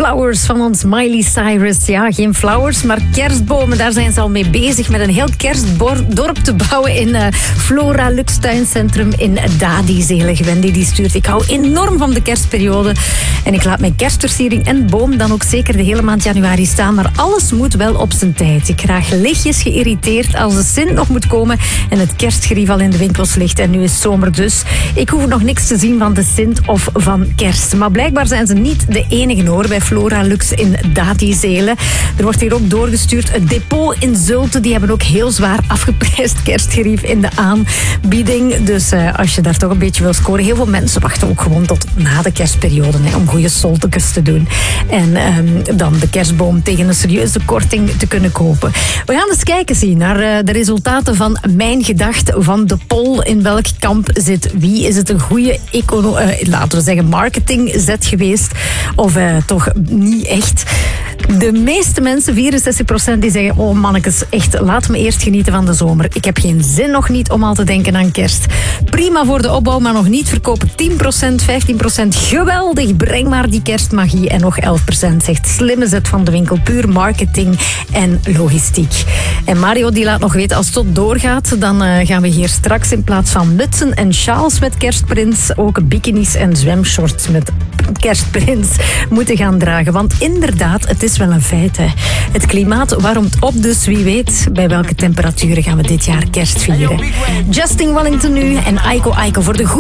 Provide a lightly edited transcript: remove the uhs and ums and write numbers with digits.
Flowers van ons Miley Cyrus. Ja, geen flowers, maar kerstbomen. Daar zijn ze al mee bezig met een heel kerstdorp te bouwen in Flora Lux Tuincentrum in Dadizele. Wendy die stuurt: ik hou enorm van de kerstperiode en ik laat mijn kerstversiering en boom dan ook zeker de hele maand januari staan. Maar alles moet wel op zijn tijd. Ik raak lichtjes geïrriteerd als de Sint nog moet komen en het kerstgerief al in de winkels ligt. En nu is zomer dus. Ik hoef nog niks te zien van de Sint of van kerst. Maar blijkbaar zijn ze niet de enige hoor bij Flora Lux in Dadizele. Er wordt hier ook doorgestuurd. Het depot in Zulte, die hebben ook heel zwaar afgeprijsd kerstgerief in de aanbieding. Dus als je daar toch een beetje wil scoren. Heel veel mensen wachten ook gewoon tot na de kerstperiode om goede soltekes te doen. En dan de kerstboom tegen een serieuze korting te kunnen kopen. We gaan eens kijken zien naar de resultaten van Mijn Gedacht van de poll. In welk kamp zit wie? Is het een goede laten we zeggen marketingzet geweest? Of toch niet echt? De meeste mensen, 64%, die zeggen: oh mannetjes, echt, laat me eerst genieten van de zomer. Ik heb geen zin nog niet om al te denken aan kerst. Prima voor de opbouw, maar nog niet verkopen. 10%, 15% geweldig, breng maar die kerstmagie. En nog 11% zegt slimme zet van de winkel, puur marketing en logistiek. En Mario die laat nog weten, als het tot doorgaat, dan gaan we hier straks in plaats van mutsen en sjaals met kerstprins ook bikinis en zwemshorts met kerstprins moeten gaan dragen. Want inderdaad, het is wel een feit. Hè. Het klimaat warmt op, dus wie weet bij welke temperaturen gaan we dit jaar kerst vieren. Justin Wellington nu en Aiko voor de goede